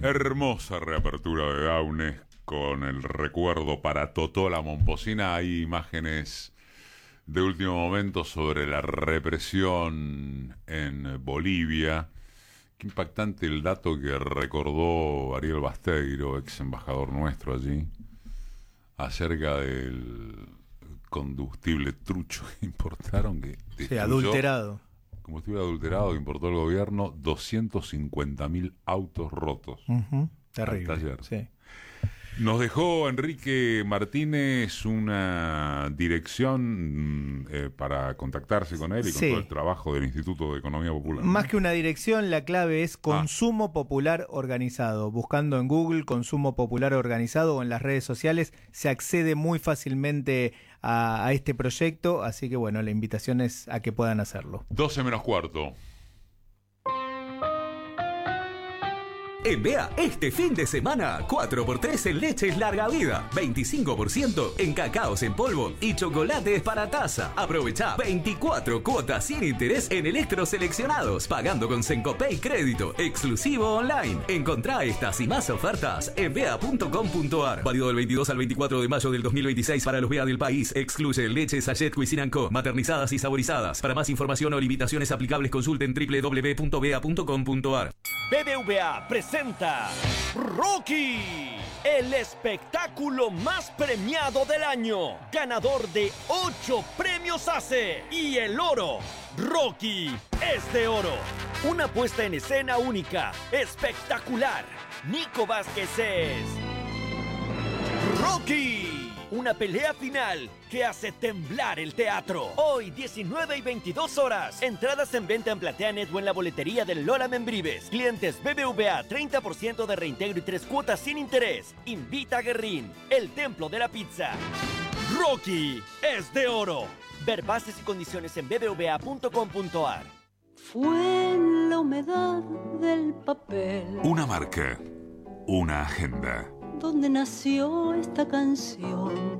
Hermosa reapertura de Downes con el recuerdo para Totó la Momposina. Hay imágenes de último momento sobre la represión en Bolivia. Qué impactante el dato que recordó Ariel Basteiro, ex embajador nuestro allí, acerca del combustible trucho que importaron, que sí, adulterado. Combustible adulterado que importó el gobierno, 250.000 autos rotos. Terrible. Sí. Nos dejó Enrique Martínez una dirección para contactarse con él y con todo el trabajo del Instituto de Economía Popular. Más que una dirección, la clave es Consumo Popular Organizado. Buscando en Google Consumo Popular Organizado o en las redes sociales se accede muy fácilmente a este proyecto, así que bueno, la invitación es a que puedan hacerlo. 12 menos cuarto. En BEA, este fin de semana, 4x3 en leches larga vida, 25% en cacaos en polvo y chocolates para taza. Aprovecha 24 cuotas sin interés en electros seleccionados, pagando con Sencopay Crédito, exclusivo online. Encontrá estas y más ofertas en bea.com.ar. Válido del 22 al 24 de mayo del 2026 para los BEA del país. Excluye leche Sachet Cuisine & Co, maternizadas y saborizadas. Para más información o limitaciones aplicables, consulten www.bea.com.ar. BBVA presenta Rocky, el espectáculo más premiado del año, ganador de 8 premios ACE y el oro. Rocky es de oro. Una puesta en escena única, espectacular. Nico Vázquez es Rocky. Una pelea final que hace temblar el teatro. Hoy, 19 y 22 horas. Entradas en venta en PlateaNet o en la boletería del Lola Membrives. Clientes BBVA, 30% de reintegro y 3 cuotas sin interés. Invita a Guerrín, el templo de la pizza. Rocky es de oro. Ver bases y condiciones en bbva.com.ar. Fue en la humedad del papel. Una marca, una agenda. Donde nació esta canción,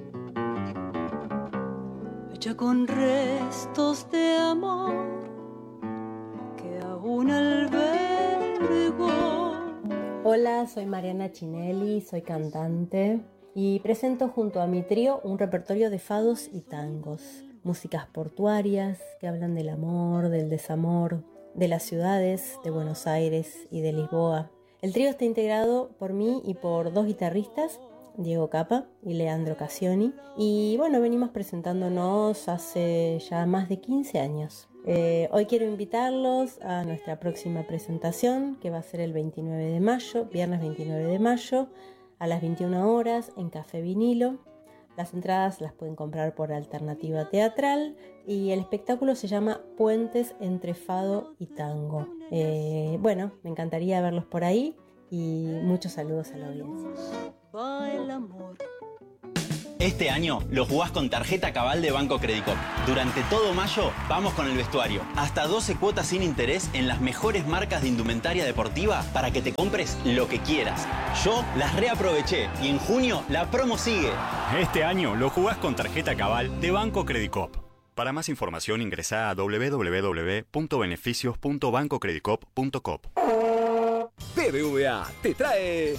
hecha con restos de amor que aún albergó. Hola, soy Mariana Chinelli, soy cantante y presento junto a mi trío un repertorio de fados y tangos, músicas portuarias que hablan del amor, del desamor, de las ciudades de Buenos Aires y de Lisboa. El trío está integrado por mí y por 2 guitarristas, Diego Capa y Leandro Cassioni. Y bueno, venimos presentándonos hace ya más de 15 años. Hoy quiero invitarlos a nuestra próxima presentación, que va a ser el 29 de mayo, viernes 29 de mayo, a las 21 horas en Café Vinilo. Las entradas las pueden comprar por Alternativa Teatral y el espectáculo se llama Puentes entre Fado y Tango. Bueno, me encantaría verlos por ahí y muchos saludos a la audiencia. Este año lo jugás con tarjeta Cabal de Banco Credicop. Durante todo mayo vamos con el vestuario. Hasta 12 cuotas sin interés en las mejores marcas de indumentaria deportiva para que te compres lo que quieras. Yo las reaproveché y en junio la promo sigue. Este año lo jugás con tarjeta Cabal de Banco Credicop. Para más información ingresá a www.beneficios.bancocredicop.com. BBVA te trae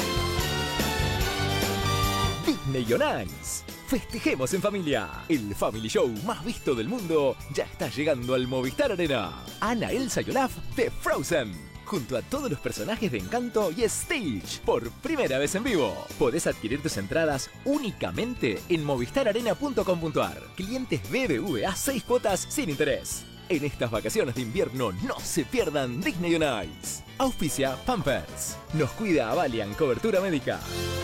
Disney on Ice. Festejemos en familia. El Family Show más visto del mundo ya está llegando al Movistar Arena. Anna, Elsa y Olaf de Frozen, junto a todos los personajes de Encanto y Stitch, por primera vez en vivo. Podés adquirir tus entradas únicamente en movistararena.com.ar. Clientes BBVA, 6 cuotas sin interés. En estas vacaciones de invierno no se pierdan Disney on Ice. Auspicia Pampers. Nos cuida Avalian Cobertura Médica.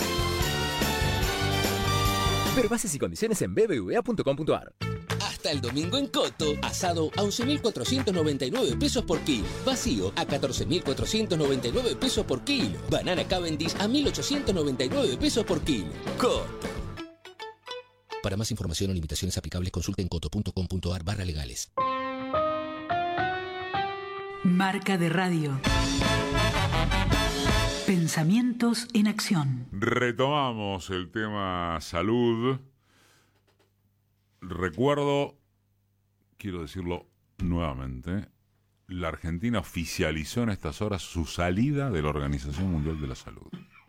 Ver bases y condiciones en bbva.com.ar. Hasta el domingo en Coto, asado a 11.499 pesos por kilo. Vacío a 14.499 pesos por kilo. Banana Cavendish a 1.899 pesos por kilo. Coto. Para más información o limitaciones aplicables, consulten coto.com.ar/legales. Marca de radio. Pensamientos en acción. Retomamos el tema salud. Recuerdo, quiero decirlo nuevamente, la Argentina oficializó en estas horas su salida de la Organización Mundial de la Salud.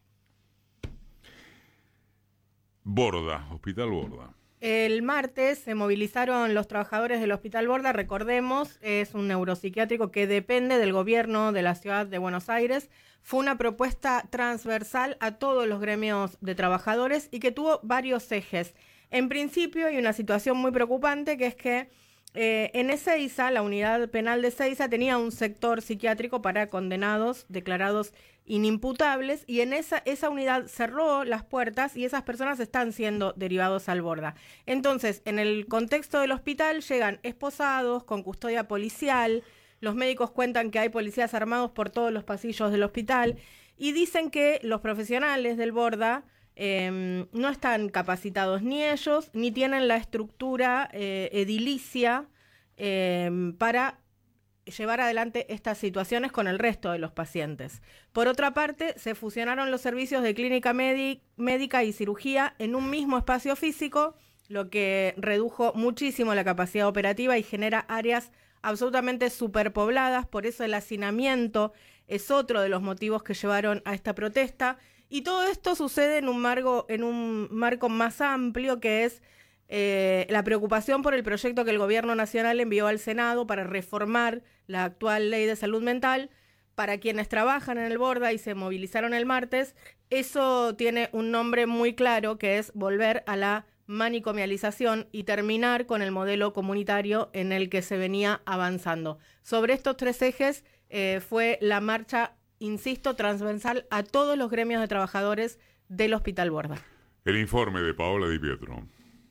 Borda, Hospital Borda. El martes se movilizaron los trabajadores del Hospital Borda, recordemos, es un neuropsiquiátrico que depende del gobierno de la ciudad de Buenos Aires. Fue una propuesta transversal a todos los gremios de trabajadores y que tuvo varios ejes. En principio hay una situación muy preocupante, que es que en Ezeiza, la unidad penal de Ezeiza tenía un sector psiquiátrico para condenados declarados inimputables, y en esa unidad cerró las puertas y esas personas están siendo derivados al Borda. Entonces, en el contexto del hospital llegan esposados con custodia policial, los médicos cuentan que hay policías armados por todos los pasillos del hospital y dicen que los profesionales del Borda no están capacitados, ni ellos, ni tienen la estructura edilicia para llevar adelante estas situaciones con el resto de los pacientes. Por otra parte, se fusionaron los servicios de clínica médica y cirugía en un mismo espacio físico, lo que redujo muchísimo la capacidad operativa y genera áreas absolutamente superpobladas. Por eso el hacinamiento es otro de los motivos que llevaron a esta protesta. Y todo esto sucede en un marco más amplio, que es la preocupación por el proyecto que el Gobierno Nacional envió al Senado para reformar la actual ley de salud mental. Para quienes trabajan en el Borda y se movilizaron el martes, eso tiene un nombre muy claro, que es volver a la manicomialización y terminar con el modelo comunitario en el que se venía avanzando. Sobre estos tres ejes fue la marcha, insisto, transversal a todos los gremios de trabajadores del Hospital Borda. El informe de Paola Di Pietro.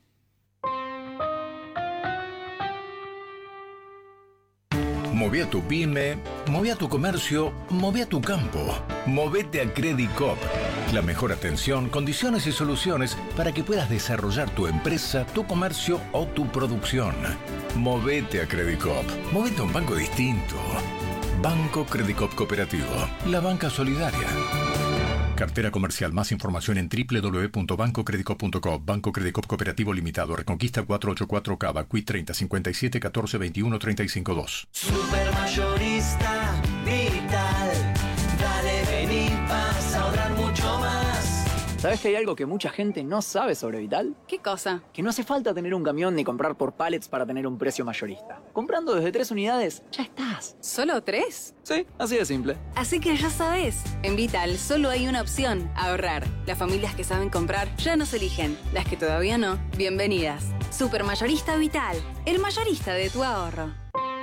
Moví a tu pyme, moví a tu comercio, moví a tu campo. Movete a Credit Coop. La mejor atención, condiciones y soluciones para que puedas desarrollar tu empresa, tu comercio o tu producción. Movete a Credit Coop. Movete a un banco distinto. Banco Credit Coop Cooperativo. La banca solidaria. Cartera comercial. Más información en www.bancocreditcoop.com. Banco Credit Coop Cooperativo Limitado. Reconquista 484 Cava. Qui 30 57 14 21 35 2. Supermayorista Vital. Dale, vení, vas a ahorrar mucho más. ¿Sabes que hay algo que mucha gente no sabe sobre Vital? ¿Qué cosa? Que no hace falta tener un camión ni comprar por pallets para tener un precio mayorista. Comprando desde 3 unidades, ya estás. ¿Solo 3? Sí, así de simple. Así que ya sabes, en Vital solo hay una opción: ahorrar. Las familias que saben comprar ya nos eligen. Las que todavía no, bienvenidas. Supermayorista Vital, el mayorista de tu ahorro.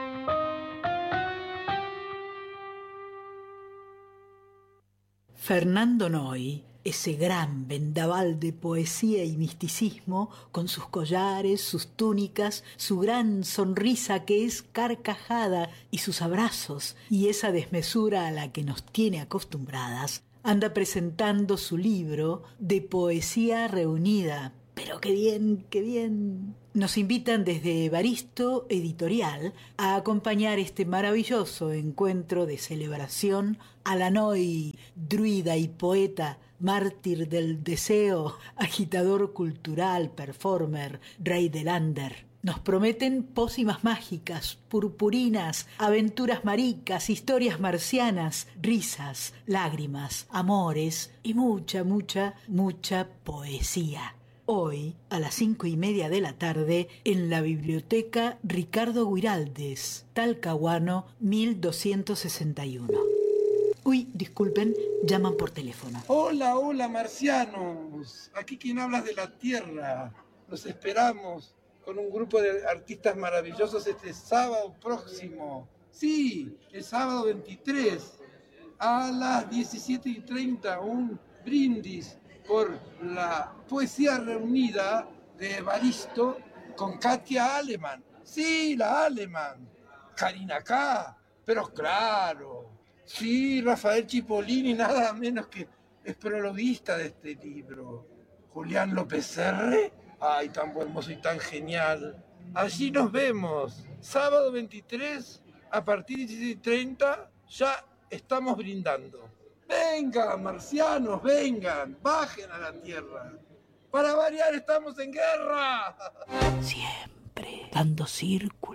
Fernando Noy, ese gran vendaval de poesía y misticismo, con sus collares, sus túnicas, su gran sonrisa que es carcajada y sus abrazos y esa desmesura a la que nos tiene acostumbradas, anda presentando su libro de poesía reunida. Pero qué bien, qué bien. Nos invitan desde Evaristo Editorial a acompañar este maravilloso encuentro de celebración a la Noy, druida y poeta, mártir del deseo, agitador cultural, performer, rey del under. Nos prometen pócimas mágicas, purpurinas, aventuras maricas, historias marcianas, risas, lágrimas, amores y mucha, mucha, mucha poesía. Hoy, a las 5:30 de la tarde, en la Biblioteca Ricardo Guiraldes, Talcahuano, 1261. Uy, disculpen, llaman por teléfono. Hola, hola, marcianos. Aquí quien habla de la Tierra. Los esperamos con un grupo de artistas maravillosos este sábado próximo. Sí, el sábado 23, a las 17:30, un brindis por la poesía reunida de Evaristo con Katia Aleman. Sí, la Aleman. Karina K. Pero claro. Sí, Rafael Cipollini, nada menos que es prologuista de este libro. Julián López R. Ay, tan hermoso y tan genial. Allí nos vemos. Sábado 23, a partir de 17:30, ya estamos brindando. Vengan, marcianos, vengan, bajen a la Tierra. Para variar, estamos en guerra. Siempre dando círculos.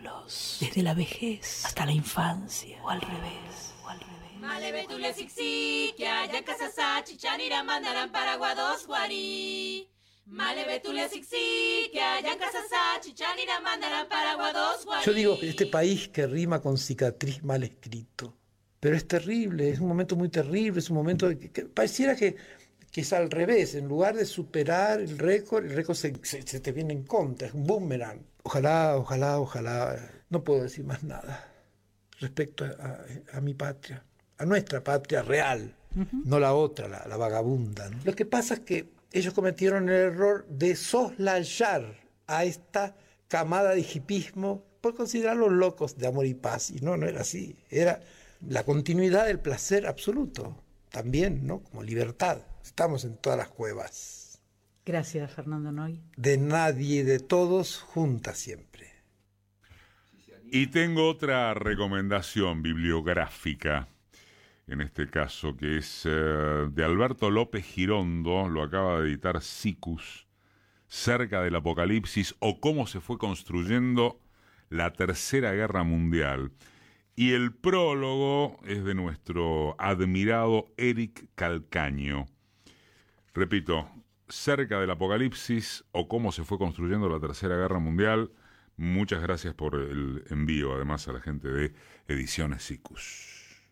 vínculos, desde la vejez hasta la infancia, o al revés, Male betule siksi, que haya casasa, chichanira mandarán paraguados guarí. Male betule siksi, que haya casasa, chichanira mandarán paraguados guarí. Yo digo que este país que rima con cicatriz mal escrito, pero es terrible, es un momento muy terrible, es un momento que pareciera que es al revés, en lugar de superar el récord se te viene en contra, es un boomerang. Ojalá, no puedo decir más nada respecto a mi patria, a nuestra patria real, no la otra, la vagabunda, ¿no? Lo que pasa es que ellos cometieron el error de soslayar a esta camada de hipismo por considerarlos locos de amor y paz, y no era así, era la continuidad del placer absoluto, también, ¿no? Como libertad. Estamos en todas las cuevas. Gracias, Fernando Noy. De nadie, de todos, juntas siempre. Y tengo otra recomendación bibliográfica, en este caso, que es de Alberto López Girondo, lo acaba de editar Sikus, Cerca del Apocalipsis, o cómo se fue construyendo la Tercera Guerra Mundial. Y el prólogo es de nuestro admirado Eric Calcaño. Repito, Cerca del Apocalipsis, o cómo se fue construyendo la Tercera Guerra Mundial. Muchas gracias por el envío, además, a la gente de Ediciones Sikus.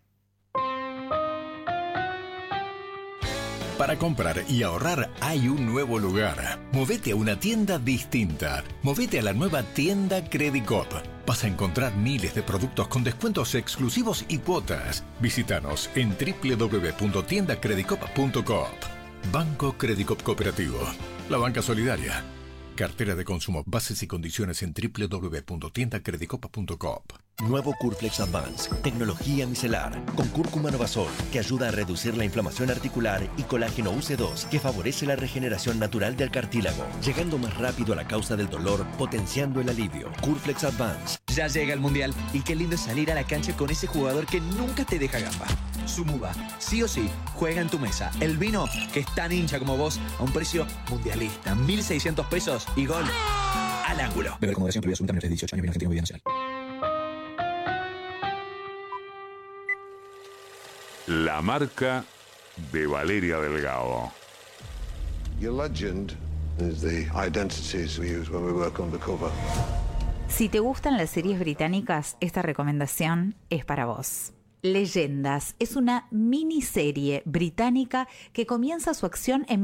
Para comprar y ahorrar hay un nuevo lugar. Movete a una tienda distinta. Movete a la nueva tienda Credicop. Vas a encontrar miles de productos con descuentos exclusivos y cuotas. Visítanos en www.tiendacredicop.coop. Banco Credicop Cooperativo. La banca solidaria. Cartera de consumo. Bases y condiciones en www.tiendacredicop.coop. Nuevo Curflex Advance, tecnología micelar, con cúrcuma novasol, que ayuda a reducir la inflamación articular, y colágeno UC2, que favorece la regeneración natural del cartílago, llegando más rápido a la causa del dolor, potenciando el alivio. Curflex Advance. Ya llega el Mundial, y qué lindo es salir a la cancha con ese jugador que nunca te deja gamba. Sumuba, sí o sí, juega en tu mesa. El vino, que es tan hincha como vos, a un precio mundialista, 1.600 pesos y gol al ángulo. Beber con moderación, prohibida absoluta, menores de 18 años, bien argentino, bien nacional. La marca de Valeria Delgado. Your legend is the identities we use when we work undercover. Si te gustan las series británicas, esta recomendación es para vos. Leyendas es una miniserie británica que comienza su acción en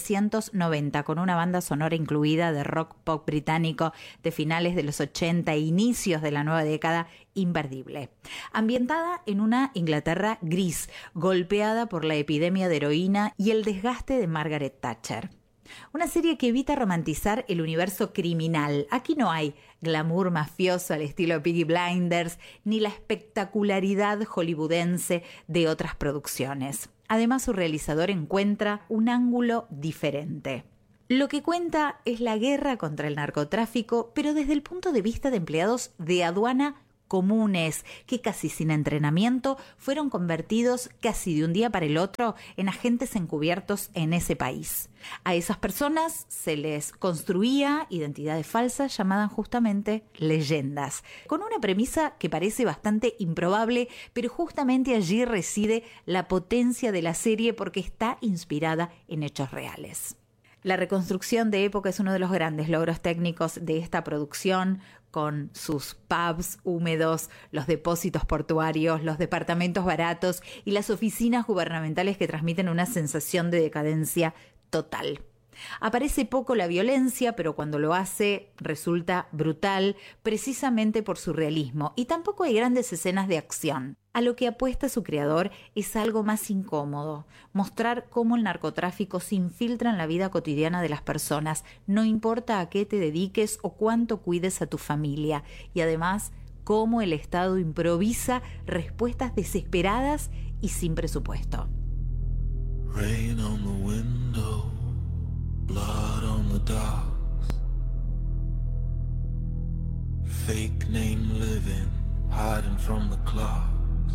1990 con una banda sonora incluida de rock pop británico de finales de los 80 e inicios de la nueva década, imperdible. Ambientada en una Inglaterra gris, golpeada por la epidemia de heroína y el desgaste de Margaret Thatcher. Una serie que evita romantizar el universo criminal. Aquí no hay glamour mafioso al estilo Peaky Blinders, ni la espectacularidad hollywoodense de otras producciones. Además, su realizador encuentra un ángulo diferente. Lo que cuenta es la guerra contra el narcotráfico, pero desde el punto de vista de empleados de aduana comunes, que casi sin entrenamiento fueron convertidos casi de un día para el otro en agentes encubiertos en ese país. A esas personas se les construía identidades falsas llamadas justamente leyendas, con una premisa que parece bastante improbable, pero justamente allí reside la potencia de la serie porque está inspirada en hechos reales. La reconstrucción de época es uno de los grandes logros técnicos de esta producción, con sus pubs húmedos, los depósitos portuarios, los departamentos baratos y las oficinas gubernamentales que transmiten una sensación de decadencia total. Aparece poco la violencia, pero cuando lo hace resulta brutal, precisamente por su realismo, y tampoco hay grandes escenas de acción. A lo que apuesta su creador es algo más incómodo, mostrar cómo el narcotráfico se infiltra en la vida cotidiana de las personas, no importa a qué te dediques o cuánto cuides a tu familia, y además cómo el Estado improvisa respuestas desesperadas y sin presupuesto. Rain on the window, blood on the dogs, fake name living, hiding from the clock.